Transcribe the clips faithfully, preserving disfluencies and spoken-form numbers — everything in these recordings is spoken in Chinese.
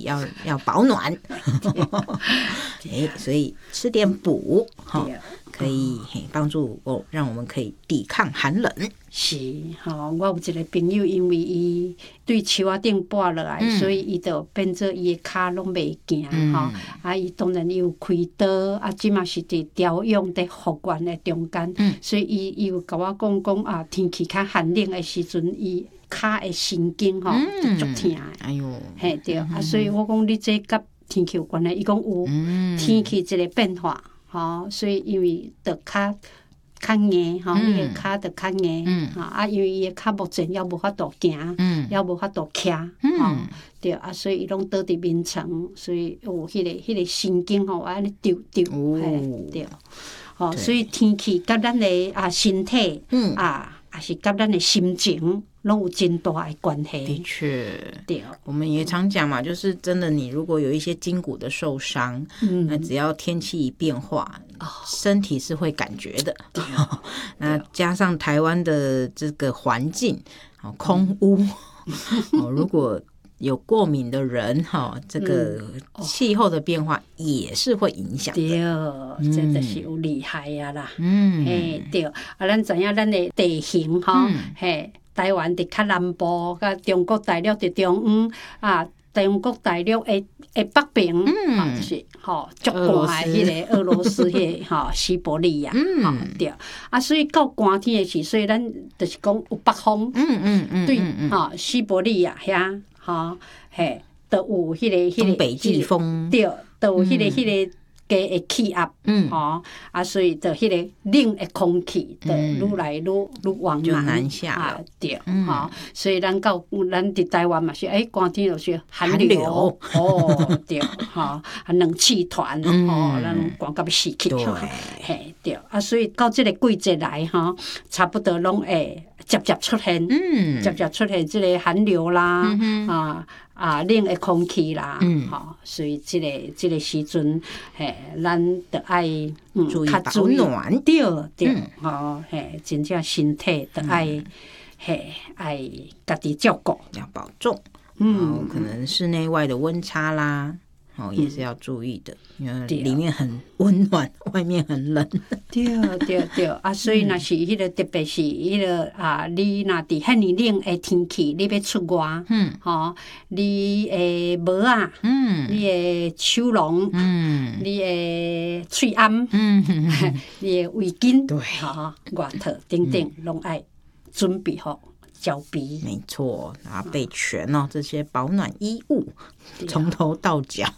要要保暖。哎，所以吃点补哈，可以帮助哦，让我们可以抵抗寒冷。 是吼，我有一个朋友，因为伊对树仔顶跋落来，嗯、所以伊就变做伊的骹拢袂行吼、嗯。啊，伊当然伊有开刀，啊，即嘛是伫调养伫复原的中间，嗯、所以伊伊有甲我讲讲啊，天气较寒冷的时阵，伊骹的神经吼就足疼的。 哎哟， 嘿对，啊，所以我讲你这甲天气有关系，伊讲有、嗯、天气一个变化，吼，所以因为着较。较硬吼，伊个骹着较硬，吼啊，因为伊个骹目前还无法度行，还无法度徛，吼，对啊，所以伊拢倒伫眠床，所以有迄个迄个神经吼安尼丢丢，嘿，对，吼，所以天气甲咱的啊身体，啊，也是甲咱的心情。拢有真大的关系。 的确， 对， 我们也常讲嘛，就是真的，你如果有一些筋骨的受伤，嗯，那只要天气一变化，哦、身体是会感觉的。哦、那加上台湾的这个环境，哦，空污，嗯、哦，如果有过敏的人，哈、哦，这个气候的变化也是会影响的。 对，嗯、真的是有厉害呀啦。嗯，嘿，对，啊，咱知影咱的地形哈，嗯、嘿。台湾伫较南部，甲中国大陆伫中央啊，中国大陆的的北边，嗯、啊，就是吼足寒的迄个俄羅斯迄個吼西伯利亞，吼、嗯、对，啊，所以到寒天的時，所以咱就是講有北風，嗯嗯嗯，對，吼西伯利亞遐，吼嘿，都有迄個迄個東北季風， 對，都有迄個迄個。加的氣壓，嗯，吼，啊，所以就迄個冷的空氣，就愈來愈愈往南啊，對，吼，所以咱到咱伫台灣嘛是，誒，寒天就是寒流，哦，對，吼，啊，冷氣團，吼，咱寒到要死去，嘿，對，啊，所以到即個季節來，吼，差不多攏會漸漸出現，嗯，漸漸出現即個寒流啦，啊。啊，冷的空氣啦，嗯，吼，所以即、這個即、這個時陣，嘿，咱得愛嗯，注意保暖， 對對，吼、嗯，嘿，真正身體得愛、嗯，嘿，愛家己照顧， 要保重，嗯，可能室內外的溫差啦。哦，也是要注意的，因為里面很溫暖，外面很冷。 对对对，啊，所以若是迄個特別是迄個啊，你若佇遐尼冷的天氣，你要出外，嗯，吼，你的帽啊，嗯，你的手籠，嗯，你的喙罨，嗯，你的圍巾， 對， 吼，外套等等，攏愛準備好。腳鼻沒錯，然後備全哦，這些保暖衣物，從頭到腳。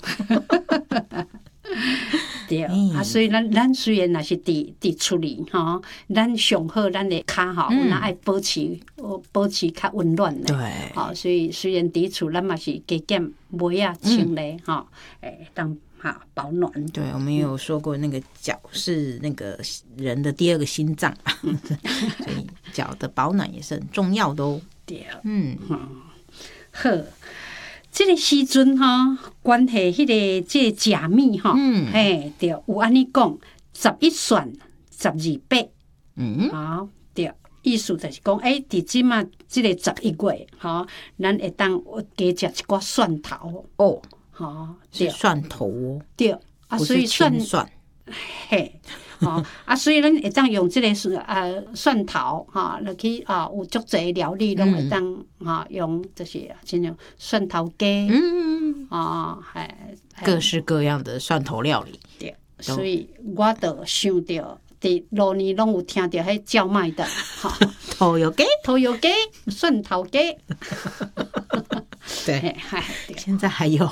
對啊，所以咱咱雖然若是佇佇厝裡吼，咱上好咱的骹吼，咱愛保持保持較溫暖的。對，吼，所以雖然佇厝，咱嘛是加減襪啊穿咧吼，誒當。好保暖， 对，我们有说过，那个脚是那个人的第二个心脏，所以脚的保暖也是很重要的哦。 对，嗯，好，这个时阵哈，关系迄个这个食米哈，嗯，嘿，对，有安尼讲，十一蒜，十二八，嗯，好，对，意思就是讲，诶，伫即嘛，这个十一月哈，咱会当加食一寡蒜头哦。 哦， 是蒜头哦， 对啊，所以蒜蒜， 嘿，哦啊，所以咱会当用这个是啊蒜头哈，落去啊有足侪料理拢会当哈用这些，像像蒜头鸡，嗯啊，系各式各样的蒜头料理。 对，所以我就想到，伫路年拢有听到迄叫卖的，哈， 头油鸡， 头油鸡，蒜头鸡。 对，现在还有，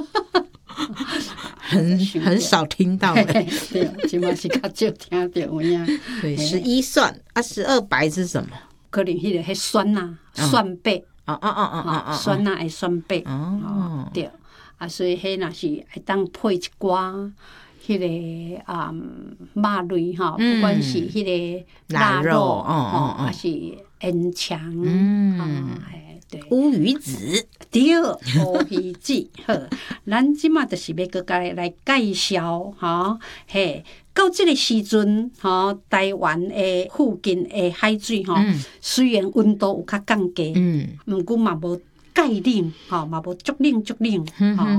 很很少听到了。 对，起码是较少听到有影。 对，十一蒜啊，十二白是什么？ 可能迄个迄蒜呐，蒜白。 哦哦哦哦哦， 蒜呐，会蒜白。哦，对，啊，所以迄若是会当配一寡。迄个啊，肉類吼，不管是迄個臘肉，哦，還是煙腸，嗯，對， 烏魚子， 對，烏魚子，好，咱即馬就是要個來來介紹，吼，嘿，到即個時陣，吼，台灣誒附近誒海水，吼，雖然溫度有較降低，嗯，毋過嘛無介冷，吼，嘛無足冷足冷，吼。